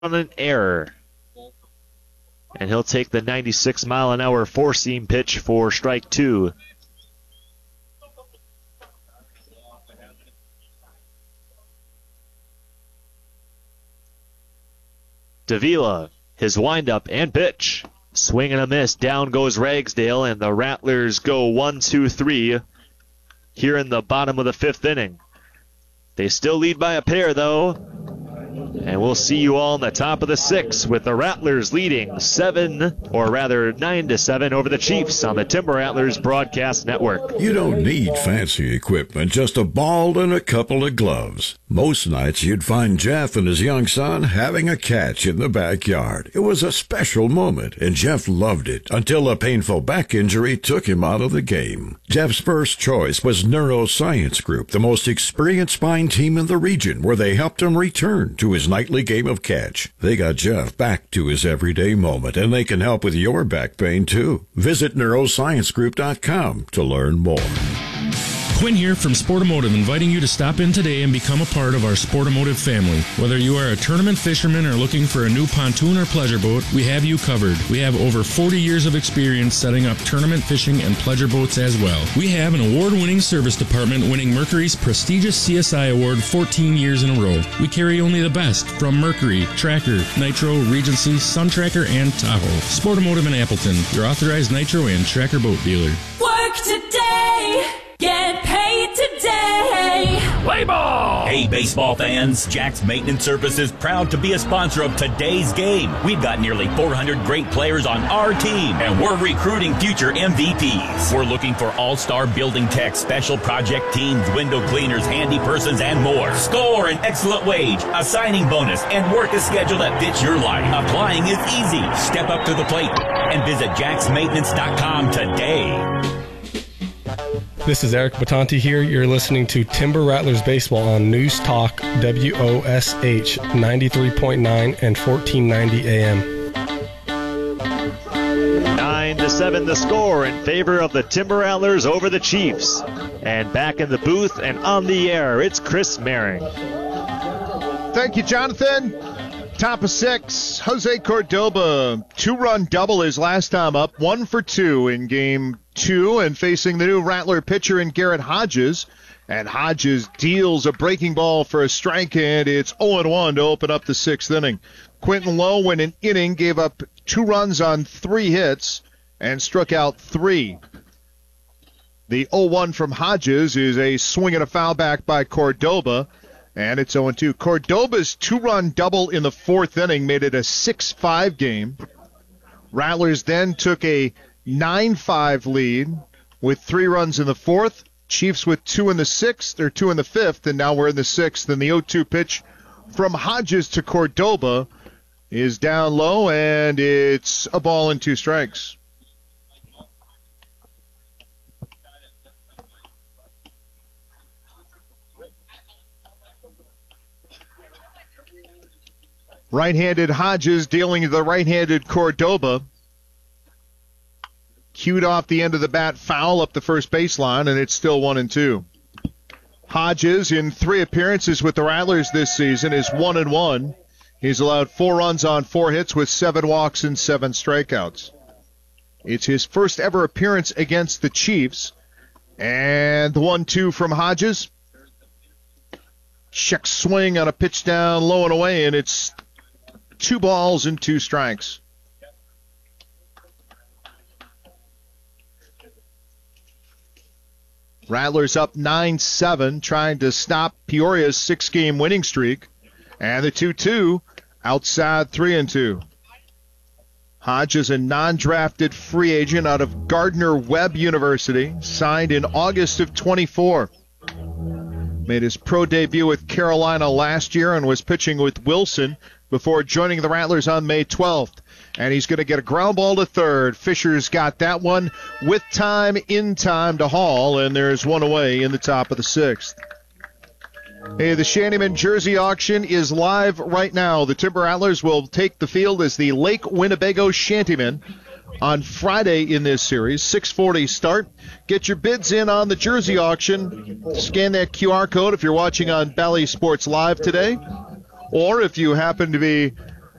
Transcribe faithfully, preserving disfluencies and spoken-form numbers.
on an error. And he'll take the ninety-six mile an hour four-seam pitch for strike two. Davila, his windup and pitch. Swing and a miss. Down goes Ragsdale, and the Rattlers go one, two, three here in the bottom of the fifth inning. They still lead by a pair, though. And we'll see you all in the top of the sixth with the Rattlers leading seven, or rather nine to seven over the Chiefs on the Timber Rattlers Broadcast Network. You don't need fancy equipment, just a ball and a couple of gloves. Most nights you'd find Jeff and his young son having a catch in the backyard. It was a special moment, and Jeff loved it until a painful back injury took him out of the game. Jeff's first choice was Neuroscience Group, the most experienced spine team in the region, where they helped him return to his nightly game of catch. They got Jeff back to his everyday moment, and they can help with your back pain, too. Visit neuroscience group dot com to learn more. Quinn here from Sportomotive, inviting you to stop in today and become a part of our Sportomotive family. Whether you are a tournament fisherman or looking for a new pontoon or pleasure boat, we have you covered. We have over forty years of experience setting up tournament fishing and pleasure boats as well. We have an award-winning service department winning Mercury's prestigious C S I award fourteen years in a row. We carry only the best from Mercury, Tracker, Nitro, Regency, Sun Tracker, and Tahoe. Sportomotive in Appleton, your authorized Nitro and Tracker boat dealer. Work today. Get paid today! Play ball! Hey, baseball fans, Jack's Maintenance Services proud to be a sponsor of today's game. We've got nearly four hundred great players on our team, and we're recruiting future M V Ps. We're looking for all-star building techs, special project teams, window cleaners, handy persons, and more. Score an excellent wage, a signing bonus, and work a schedule that fits your life. Applying is easy. Step up to the plate and visit jacks maintenance dot com today. This is Eric Batanti here. You're listening to Timber Rattlers Baseball on News Talk W O S H ninety-three point nine and fourteen ninety A M. Nine to seven the score in favor of the Timber Rattlers over the Chiefs. And back in the booth and on the air, it's Chris Maring. Thank you, Jonathan. Top of six, Jose Cordoba, two-run double his last time up, one for two in game two, and facing the new Rattler pitcher in Garrett Hodges. And Hodges deals a breaking ball for a strike, and it's oh and one to open up the sixth inning. Quentin Lowe went an inning, gave up two runs on three hits, and struck out three. The oh one from Hodges is a swing and a foul back by Cordoba. And it's oh and two. Cordoba's two-run double in the fourth inning made it a six five game. Rattlers then took a nine five lead with three runs in the fourth. Chiefs with two in the sixth, or two in the fifth, and now we're in the sixth. And the oh two pitch from Hodges to Cordoba is down low, and it's a ball and two strikes. Right-handed Hodges dealing to the right-handed Cordoba. Cued off the end of the bat, foul up the first baseline, and it's still one and two. Hodges, in three appearances with the Rattlers this season, is one and one. He's allowed four runs on four hits with seven walks and seven strikeouts. It's his first ever appearance against the Chiefs. And the one two from Hodges. Check swing on a pitch down low and away, and it's two balls and two strikes. Rattlers up nine seven, trying to stop Peoria's six-game winning streak. And the two two outside three and two. Hodges, a non-drafted free agent out of Gardner-Webb University, signed in August of twenty-four. Made his pro debut with Carolina last year and was pitching with Wilson before joining the Rattlers on May twelfth. And he's going to get a ground ball to third. Fisher's got that one with time, in time to haul, and there's one away in the top of the sixth. Hey, the Shantyman Jersey Auction is live right now. The Timber Rattlers will take the field as the Lake Winnebago Shantymen on Friday in this series. six forty start. Get your bids in on the Jersey Auction. Scan that Q R code if you're watching on Bally Sports Live today. Or if you happen to be